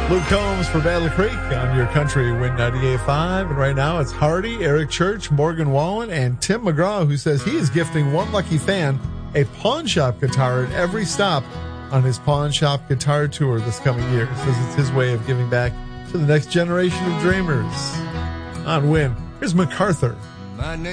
Luke Combs for Battle Creek on your country Win 98.5. And right now it's Hardy, Eric Church, Morgan Wallen, and Tim McGraw, who says he is gifting one lucky fan a pawn shop guitar at every stop on his pawn shop guitar tour this coming year. He says it's his way of giving back to the next generation of dreamers. On Win, here's MacArthur.